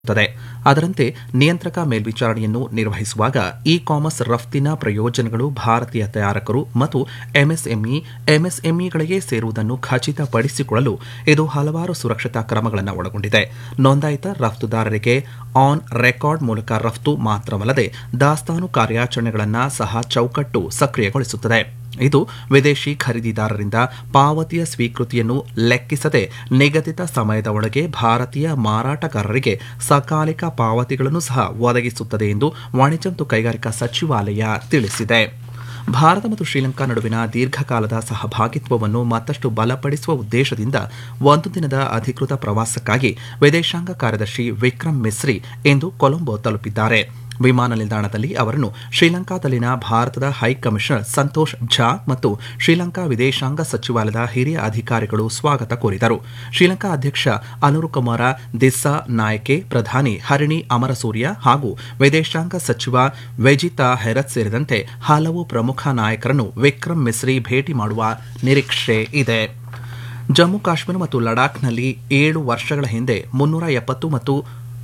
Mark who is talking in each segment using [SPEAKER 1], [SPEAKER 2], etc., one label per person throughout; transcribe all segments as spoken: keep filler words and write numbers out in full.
[SPEAKER 1] ಅದರಂತೆ ನಿಯಂತ್ರಕ ಮೇಲ್ವಿಚಾರಣೆಯನ್ನು ನಿರ್ವಹಿಸುವಾಗ ಇ ಕಾಮರ್ಸ್ ರಫ್ತಿನ ಪ್ರಯೋಜನಗಳು ಭಾರತೀಯ ತಯಾರಕರು ಮತ್ತು ಎಂಎಸ್ಎಂಇ ಎಂಎಸ್ಎಂಇಗಳಿಗೆ ಸೇರುವುದನ್ನು ಖಚಿತಪಡಿಸಿಕೊಳ್ಳಲು ಇದು ಹಲವಾರು ಸುರಕ್ಷತಾ ಕ್ರಮಗಳನ್ನು ಒಳಗೊಂಡಿದೆ. ನೋಂದಾಯಿತ ರಫ್ತುದಾರರಿಗೆ ಆನ್ ರೆಕಾರ್ಡ್ ಮೂಲಕ ರಫ್ತು ಮಾತ್ರವಲ್ಲದೆ ದಾಸ್ತಾನು ಕಾರ್ಯಾಚರಣೆಗಳನ್ನು ಸಹ ಚೌಕಟ್ಟು ಸಕ್ರಿಯಗೊಳಿಸುತ್ತದೆ. ಇದು ವಿದೇಶಿ ಖರೀದಿದಾರರಿಂದ ಪಾವತಿಯ ಸ್ವೀಕೃತಿಯನ್ನು ಲೆಕ್ಕಿಸದೆ ನಿಗದಿತ ಸಮಯದ ಒಳಗೆ ಭಾರತೀಯ ಮಾರಾಟಗಾರರಿಗೆ ಸಕಾಲಿಕ ಪಾವತಿಗಳನ್ನು ಸಹ ಒದಗಿಸುತ್ತದೆ ಎಂದು ವಾಣಿಜ್ಯ ಮತ್ತು ಕೈಗಾರಿಕಾ ಸಚಿವಾಲಯ ತಿಳಿಸಿದೆ. ಭಾರತ ಮತ್ತು ಶ್ರೀಲಂಕಾ ನಡುವಿನ ದೀರ್ಘಕಾಲದ ಸಹಭಾಗಿತ್ವವನ್ನು ಮತ್ತಷ್ಟು ಬಲಪಡಿಸುವ ಉದ್ದೇಶದಿಂದ ಒಂದು ದಿನದ ಅಧಿಕೃತ ಪ್ರವಾಸಕ್ಕಾಗಿ ವಿದೇಶಾಂಗ ಕಾರ್ಯದರ್ಶಿ ವಿಕ್ರಮ್ ಮಿಸ್ರಿ ಇಂದು ಕೊಲಂಬೋ ತಲುಪಿದ್ದಾರೆ. ವಿಮಾನ ನಿಲ್ದಾಣದಲ್ಲಿ ಅವರನ್ನು ಶ್ರೀಲಂಕಾದಲ್ಲಿನ ಭಾರತದ ಹೈಕಮಿಷನರ್ ಸಂತೋಷ್ ಝಾ ಮತ್ತು ಶ್ರೀಲಂಕಾ ವಿದೇಶಾಂಗ ಸಚಿವಾಲಯದ ಹಿರಿಯ ಅಧಿಕಾರಿಗಳು ಸ್ವಾಗತ ಕೋರಿದರು. ಶ್ರೀಲಂಕಾ ಅಧ್ಯಕ್ಷ ಅನುರುಕುಮಾರ ದಿಸ್ಸಾ ನಾಯಕೆ, ಪ್ರಧಾನಿ ಹರಿಣಿ ಅಮರಸೂರ್ಯ ಹಾಗೂ ವಿದೇಶಾಂಗ ಸಚಿವ ವೆಜಿತಾ ಹೆರತ್ ಸೇರಿದಂತೆ ಹಲವು ಪ್ರಮುಖ ನಾಯಕರನ್ನು ವಿಕ್ರಮ್ ಮಿಸ್ರಿ ಭೇಟಿ ಮಾಡುವ ನಿರೀಕ್ಷೆ ಇದೆ. ಜಮ್ಮು ಕಾಶ್ಮೀರ ಮತ್ತು ಲಡಾಖ್ನಲ್ಲಿ ಏಳು ವರ್ಷಗಳ ಹಿಂದೆ ಮುನ್ನೂರ ಎಪ್ಪತ್ತು ಮತ್ತು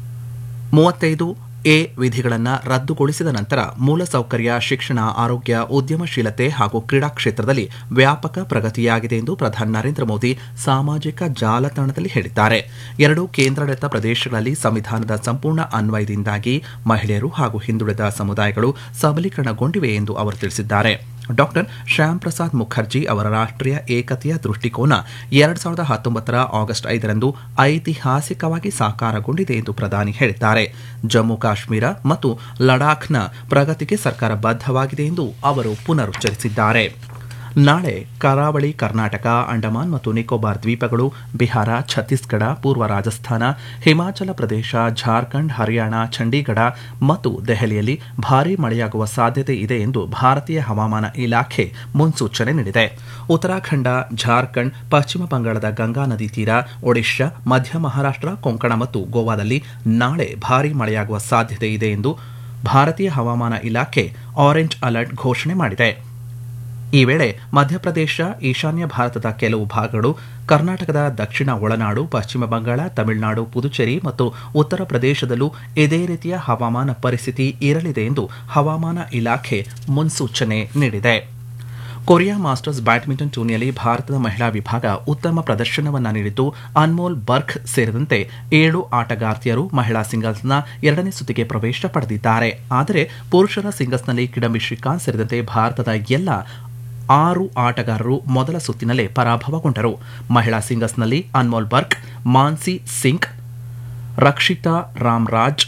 [SPEAKER 1] ಮೂವತ್ತೈದು ಎ ವಿಧಿಗಳನ್ನು ರದ್ದುಗೊಳಿಸಿದ ನಂತರ ಮೂಲಸೌಕರ್ಯ, ಶಿಕ್ಷಣ, ಆರೋಗ್ಯ, ಉದ್ಯಮಶೀಲತೆ ಹಾಗೂ ಕ್ರೀಡಾ ಕ್ಷೇತ್ರದಲ್ಲಿ ವ್ಯಾಪಕ ಪ್ರಗತಿಯಾಗಿದೆ ಎಂದು ಪ್ರಧಾನಿ ನರೇಂದ್ರ ಮೋದಿ ಸಾಮಾಜಿಕ ಜಾಲತಾಣದಲ್ಲಿ ಹೇಳಿದ್ದಾರೆ. ಎರಡೂ ಕೇಂದ್ರಾಡಳಿತ ಪ್ರದೇಶಗಳಲ್ಲಿ ಸಂವಿಧಾನದ ಸಂಪೂರ್ಣ ಅನ್ವಯದಿಂದಾಗಿ ಮಹಿಳೆಯರು ಹಾಗೂ ಹಿಂದುಳಿದ ಸಮುದಾಯಗಳು ಸಬಲೀಕರಣಗೊಂಡಿವೆ ಎಂದು ಅವರು ತಿಳಿಸಿದ್ದಾರೆ. ಡಾಕ್ಟರ್ ಶ್ಯಾಮ್ ಪ್ರಸಾದ್ ಮುಖರ್ಜಿ ಅವರ ರಾಷ್ಟ್ರೀಯ ಏಕತೆಯ ದೃಷ್ಟಿಕೋನ ಎರಡು ಸಾವಿರದ ಹತ್ತೊಂಬತ್ತರ ಆಗಸ್ಟ್ ಐದರಂದು ಐತಿಹಾಸಿಕವಾಗಿ ಸಾಕಾರಗೊಂಡಿದೆ ಎಂದು ಪ್ರಧಾನಿ ಹೇಳಿದ್ದಾರೆ. ಜಮ್ಮು ಕಾಶ್ಮೀರ ಮತ್ತು ಲಡಾಖ್ನ ಪ್ರಗತಿಗೆ ಸರ್ಕಾರ ಬದ್ಧವಾಗಿದೆ ಎಂದು ಅವರು ಪುನರುಚ್ಚರಿಸಿದ್ದಾರೆ. ನಾಳೆ ಕರಾವಳಿ ಕರ್ನಾಟಕ, ಅಂಡಮಾನ್ ಮತ್ತು ನಿಕೋಬಾರ್ ದ್ವೀಪಗಳು, ಬಿಹಾರ, ಛತ್ತೀಸ್ಗಢ, ಪೂರ್ವ ರಾಜಸ್ಥಾನ, ಹಿಮಾಚಲ ಪ್ರದೇಶ, ಜಾರ್ಖಂಡ್, ಹರಿಯಾಣ, ಚಂಡೀಗಢ ಮತ್ತು ದೆಹಲಿಯಲ್ಲಿ ಭಾರೀ ಮಳೆಯಾಗುವ ಸಾಧ್ಯತೆ ಇದೆ ಎಂದು ಭಾರತೀಯ ಹವಾಮಾನ ಇಲಾಖೆ ಮುನ್ಸೂಚನೆ ನೀಡಿದೆ. ಉತ್ತರಾಖಂಡ, ಜಾರ್ಖಂಡ್, ಪಶ್ಚಿಮ ಬಂಗಾಳದ ಗಂಗಾ ನದಿ ತೀರ, ಒಡಿಶಾ, ಮಧ್ಯ ಮಹಾರಾಷ್ಟ್ರ, ಕೊಂಕಣ ಮತ್ತು ಗೋವಾದಲ್ಲಿ ನಾಳೆ ಭಾರೀ ಮಳೆಯಾಗುವ ಸಾಧ್ಯತೆ ಇದೆ ಎಂದು ಭಾರತೀಯ ಹವಾಮಾನ ಇಲಾಖೆ ಆರೆಂಜ್ ಅಲರ್ಟ್ ಘೋಷಣೆ ಮಾಡಿದೆ. ಈ ವೇಳೆ ಮಧ್ಯಪ್ರದೇಶ, ಈಶಾನ್ಯ ಭಾರತದ ಕೆಲವು ಭಾಗಗಳು, ಕರ್ನಾಟಕದ ದಕ್ಷಿಣ ಒಳನಾಡು, ಪಶ್ಚಿಮ ಬಂಗಾಳ, ತಮಿಳುನಾಡು, ಪುದುಚೇರಿ ಮತ್ತು ಉತ್ತರ ಪ್ರದೇಶದಲ್ಲೂ ಇದೇ ರೀತಿಯ ಹವಾಮಾನ ಪರಿಸ್ಥಿತಿ ಇರಲಿದೆ ಎಂದು ಹವಾಮಾನ ಇಲಾಖೆ ಮುನ್ಸೂಚನೆ ನೀಡಿದೆ. ಕೊರಿಯಾ ಮಾಸ್ಟರ್ಸ್ ಬ್ಯಾಡ್ಮಿಂಟನ್ ಟೂರ್ನಿಯಲ್ಲಿ ಭಾರತದ ಮಹಿಳಾ ವಿಭಾಗ ಉತ್ತಮ ಪ್ರದರ್ಶನವನ್ನ ನೀಡಿದ್ದು ಅನ್ಮೋಲ್ ಬರ್ಖ್ ಸೇರಿದಂತೆ ಏಳು ಆಟಗಾರ್ತಿಯರು ಮಹಿಳಾ ಸಿಂಗಲ್ಸ್ನ ಎರಡನೇ ಸುತ್ತಿಗೆ ಪ್ರವೇಶ ಪಡೆದಿದ್ದಾರೆ. ಆದರೆ ಪುರುಷರ ಸಿಂಗಲ್ಸ್ನಲ್ಲಿ ಕಿಡಂಬಿ ಶ್ರೀಕಾಂತ್ ಸೇರಿದಂತೆ ಭಾರತದ ಎಲ್ಲ ಆರು ಆಟಗಾರರು ಮೊದಲ ಸುತ್ತಿನಲ್ಲೇ ಪರಾಭವಗೊಂಡರು. ಮಹಿಳಾ ಸಿಂಗಲ್ಸ್ನಲ್ಲಿ ಅನ್ಮೋಲ್ ಬರ್ಖ್, ಮಾನ್ಸಿ ಸಿಂಗ್, ರಕ್ಷಿತಾ ರಾಮ್ರಾಜ್,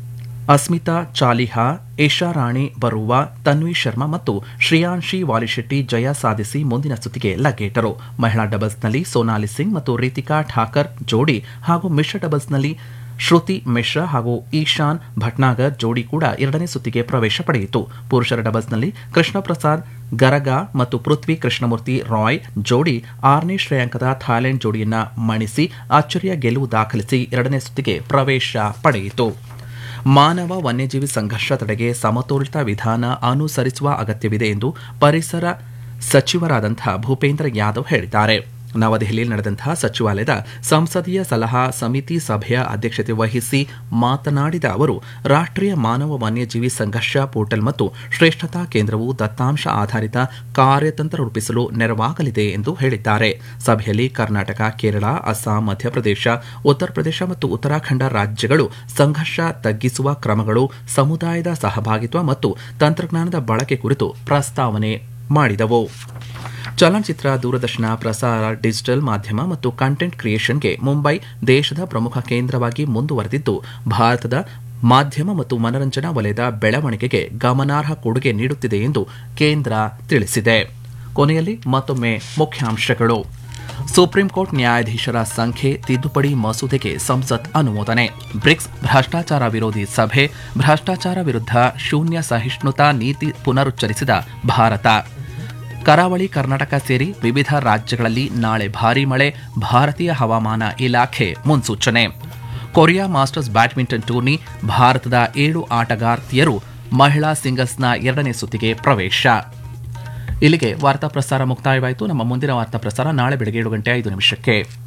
[SPEAKER 1] ಅಸ್ಮಿತಾ ಚಾಲಿಹಾ, ಇಶಾರಾಣಿ ಬರುವಾ, ತನ್ವಿ ಶರ್ಮಾ ಮತ್ತು ಶ್ರೇಯಾನ್ಶಿ ವಾಲಿಶೆಟ್ಟಿ ಜಯ ಸಾಧಿಸಿ ಮುಂದಿನ ಸುತ್ತಿಗೆ ಲಗ್ಗೇಟರು. ಮಹಿಳಾ ಡಬಲ್ಸ್ನಲ್ಲಿ ಸೋನಾಲಿ ಸಿಂಗ್ ಮತ್ತು ರೀತಿಕಾ ಠಾಕರ್ ಜೋಡಿ ಹಾಗೂ ಮಿಶ್ರ ಡಬಲ್ಸ್ನಲ್ಲಿ ಶ್ರುತಿ ಮಿಶ್ರಾ ಹಾಗೂ ಈಶಾನ್ ಭಟ್ನಾಗರ್ ಜೋಡಿ ಕೂಡ ಎರಡನೇ ಸುತ್ತಿಗೆ ಪ್ರವೇಶ ಪಡೆಯಿತು. ಪುರುಷರ ಡಬಲ್ಸ್ನಲ್ಲಿ ಕೃಷ್ಣ ಪ್ರಸಾದ್ ಗರಗಾ ಮತ್ತು ಪೃಥ್ವಿ ಕೃಷ್ಣಮೂರ್ತಿ ರಾಯ್ ಜೋಡಿ ಆರನೇ ಶ್ರೇಯಾಂಕದ ಥಾಯ್ಲೆಂಡ್ ಜೋಡಿಯನ್ನ ಮಣಿಸಿ ಅಚ್ಚರಿಯ ಗೆಲುವು ದಾಖಲಿಸಿ ಎರಡನೇ ಸುತ್ತಿಗೆ ಪ್ರವೇಶ ಪಡೆಯಿತು. ಮಾನವ ವನ್ಯಜೀವಿ ಸಂಘರ್ಷ ತಡೆಗೆ ಸಮತೋಲಿತ ವಿಧಾನ ಅನುಸರಿಸುವ ಅಗತ್ಯವಿದೆ ಎಂದು ಪರಿಸರ ಸಚಿವರಾದಂತಹ ಭೂಪೇಂದ್ರ ಯಾದವ್ ಹೇಳಿದ್ದಾರೆ. ನವದೆಹಲಿಯಲ್ಲಿ ನಡೆದಂತಹ ಸಚಿವಾಲಯದ ಸಂಸದೀಯ ಸಲಹಾ ಸಮಿತಿ ಸಭೆಯ ಅಧ್ಯಕ್ಷತೆ ವಹಿಸಿ ಮಾತನಾಡಿದ ಅವರು, ರಾಷ್ಟ್ರೀಯ ಮಾನವ ವನ್ಯಜೀವಿ ಸಂಘರ್ಷ ಪೋರ್ಟಲ್ ಮತ್ತು ಶ್ರೇಷ್ಠತಾ ಕೇಂದ್ರವು ದತ್ತಾಂಶ ಆಧಾರಿತ ಕಾರ್ಯತಂತ್ರ ರೂಪಿಸಲು ನೆರವಾಗಲಿದೆ ಎಂದು ಹೇಳಿದ್ದಾರೆ. ಸಭೆಯಲ್ಲಿ ಕರ್ನಾಟಕ, ಕೇರಳ, ಅಸ್ಸಾಂ, ಮಧ್ಯಪ್ರದೇಶ, ಉತ್ತರ ಪ್ರದೇಶ ಮತ್ತು ಉತ್ತರಾಖಂಡ ರಾಜ್ಯಗಳು ಸಂಘರ್ಷ ತಗ್ಗಿಸುವ ಕ್ರಮಗಳು, ಸಮುದಾಯದ ಸಹಭಾಗಿತ್ವ ಮತ್ತು ತಂತ್ರಜ್ಞಾನದ ಬಳಕೆ ಕುರಿತು ಪ್ರಸ್ತಾವನೆ ಮಾಡಿದವು. ಚಲನಚಿತ್ರ, ದೂರದರ್ಶನ, ಪ್ರಸಾರ, ಡಿಜಿಟಲ್ ಮಾಧ್ಯಮ ಮತ್ತು ಕಂಟೆಂಟ್ ಕ್ರಿಯೇಷನ್ಗೆ ಮುಂಬೈ ದೇಶದ ಪ್ರಮುಖ ಕೇಂದ್ರವಾಗಿ ಮುಂದುವರೆದಿದ್ದು ಭಾರತದ ಮಾಧ್ಯಮ ಮತ್ತು ಮನರಂಜನಾ ವಲಯದ ಬೆಳವಣಿಗೆಗೆ ಗಮನಾರ್ಹ ಕೊಡುಗೆ ನೀಡುತ್ತಿದೆ ಎಂದು ಕೇಂದ್ರ ತಿಳಿಸಿದೆ. ಕೊನೆಯಲ್ಲಿ ಮತ್ತೊಮ್ಮೆ ಮುಖ್ಯಾಂಶಗಳು. ಸುಪ್ರೀಂ ಕೋರ್ಟ್ ನ್ಯಾಯಾಧೀಶರ ಸಂಖ್ಯೆ ತಿದ್ದುಪಡಿ ಮಸೂದೆಗೆ ಸಂಸತ್ ಅನುಮೋದನೆ. ಬ್ರಿಕ್ಸ್ ಭ್ರಷ್ಟಾಚಾರ ವಿರೋಧಿ ಸಭೆ, ಭ್ರಷ್ಟಾಚಾರ ವಿರುದ್ಧ ಶೂನ್ಯ ಸಹಿಷ್ಣುತಾ ನೀತಿ ಪುನರುಚ್ಚರಿಸಿದ ಭಾರತ. ಕರಾವಳಿ ಕರ್ನಾಟಕ ಸೇರಿ ವಿವಿಧ ರಾಜ್ಯಗಳಲ್ಲಿ ನಾಳೆ ಭಾರೀ ಮಳೆ, ಭಾರತೀಯ ಹವಾಮಾನ ಇಲಾಖೆ ಮುನ್ಸೂಚನೆ. ಕೊರಿಯಾ ಮಾಸ್ಟರ್ಸ್ ಬ್ಯಾಡ್ಮಿಂಟನ್ ಟೂರ್ನಿ, ಭಾರತದ ಏಳು ಆಟಗಾರ್ತಿಯರು ಮಹಿಳಾ ಸಿಂಗಲ್ಸ್ನ ಎರಡನೇ ಸುತ್ತಿಗೆ ಪ್ರವೇಶ. ಇಲ್ಲಿಗೆ ವಾರ್ತಾ ಪ್ರಸಾರ ಮುಕ್ತಾಯವಾಯಿತು. ನಮ್ಮ ಮುಂದಿನ ವಾರ್ತಾ ಪ್ರಸಾರ ನಾಳೆ ಬೆಳಗ್ಗೆ ಏಳು ಗಂಟೆ ಐದು ನಿಮಿಷಕ್ಕೆ.